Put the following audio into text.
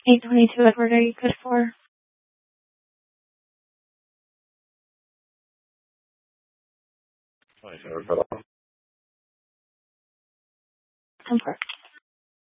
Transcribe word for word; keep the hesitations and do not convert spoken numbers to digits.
eight twenty-two, Edward, are you good for? twenty-seven cut off. ten park.